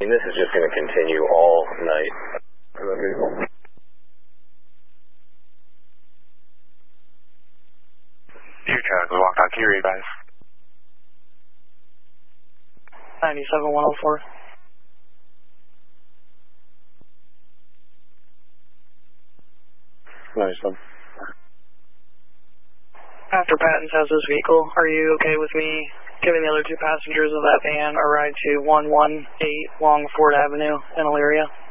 this is just going to continue all night. Utah, walk out to your advice. 97-104. After Patton has his vehicle, are you okay with me giving the other two passengers of that van a ride to 118 Longford Avenue in Elyria?